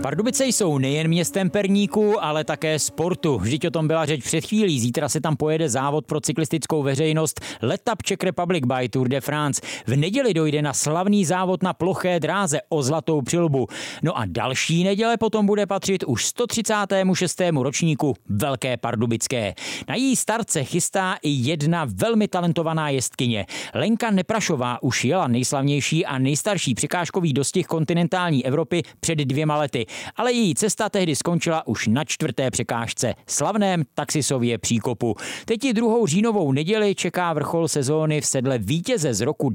Pardubice jsou nejen městem perníků, ale také sportu. Vždyť o tom byla řeč před chvílí. Zítra se tam pojede závod pro cyklistickou veřejnost Let Up Czech Republic by Tour de France. V neděli dojde na slavný závod na ploché dráze o zlatou přilbu. No a další neděle potom bude patřit už 136. ročníku Velké pardubické. Na její start se chystá i jedna velmi talentovaná jezdkyně. Lenka Neprašová už jela nejslavnější a nejstarší překážkový dostih kontinentální Evropy před 2 lety. Ale její cesta tehdy skončila už na 4. překážce, slavném Taxisově příkopu. Teď ji 2. říjnovou neděli čeká vrchol sezóny v sedle vítěze z roku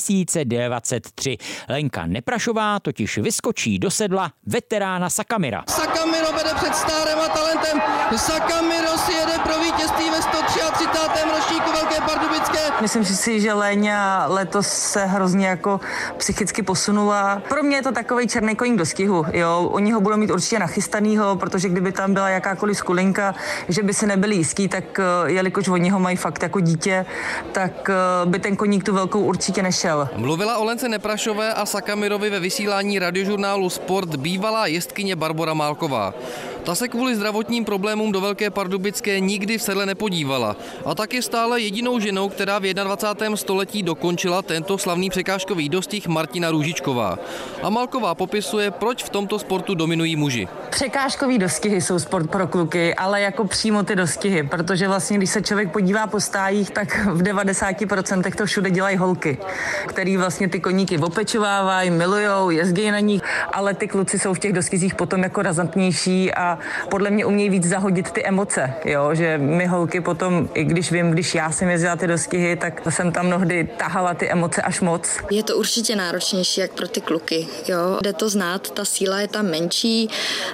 2023. Lenka Neprašová totiž vyskočí do sedla veterána Sakamira. Sakamiro vede před stárem a talentem. Sakamiro si jede pro vítězství ve 133. ročníku Velké pardubické. Myslím si, že Léňa letos se hrozně jako psychicky posunula. Pro mě je to takovej černý koník do stihu, jo. Oni ho budou mít určitě nachystanýho, protože kdyby tam byla jakákoliv skulinka, že by se nebyli jistí, tak jelikož oni ho mají fakt jako dítě, tak by ten koník tu velkou určitě nešel. Mluvila o Lence Neprašové a Sakamirovi ve vysílání radiožurnálu Sport bývalá jezdkyně Barbora Málková. Ta se kvůli zdravotním problémům do Velké pardubické nikdy v sedle nepodívala a tak je stále jedinou ženou, která v 21. století dokončila tento slavný překážkový dostih Martina Růžičková. A Málková popisuje, proč v tomto sportu dominují muži. Překážkový dostihy jsou sport pro kluky, ale jako přímo ty dostihy, protože vlastně, když se člověk podívá po stájích, tak v 90% to všude dělají holky, který vlastně ty koníky opečovávají, milujou, jezdí na nich, ale ty kluci jsou v těch dostizích potom jako razantnější a podle mě umějí víc zahodit ty emoce, jo, že my holky potom, i když já jsem jezdila ty dostihy, tak jsem tam mnohdy tahala ty emoce až moc. Je to určitě náročnější jak pro ty kluky, jo, jde to znát, ta síla je tam menší,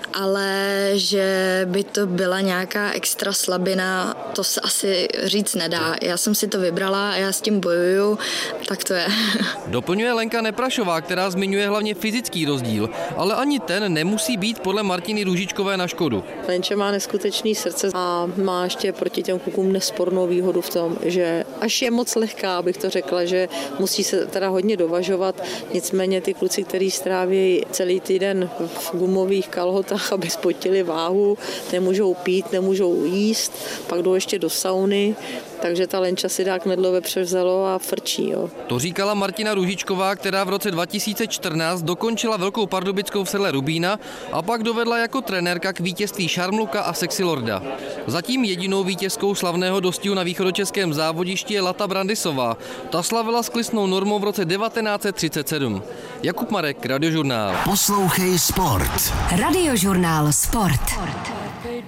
ale že by to byla nějaká extra slabina, to se asi říct nedá. Já jsem si to vybrala a já s tím bojuju, tak to je. Doplňuje Lenka Neprašová, která zmiňuje hlavně fyzický rozdíl, ale ani ten nemusí být podle Martiny Růžičkové na škodu. Lenče má neskutečný srdce a má ještě proti těm klukům nespornou výhodu v tom, že až je moc lehká, abych to řekla, že musí se teda hodně dovažovat, nicméně ty kluci, kteří stráví celý týden v gumových kalhotách, aby spotili váhu, nemůžou pít, nemůžou jíst, pak jdou ještě do sauny, takže ta Lenča si dá knedlo vepře vzalo a frčí. Jo. To říkala Martina Růžičková, která v roce 2014 dokončila Velkou pardubickou v sedle Rubína a pak dovedla jako trenérka k vítězství Šarmluka a Sexy Lorda. Zatím jedinou vítězkou slavného dostihu na východočeském závodišti je Lata Brandisová. Ta slavila skliznou normou v roce 1937. Jakub Marek, Radiožurnál. Poslouchej Sport. Radiožurnál Sport.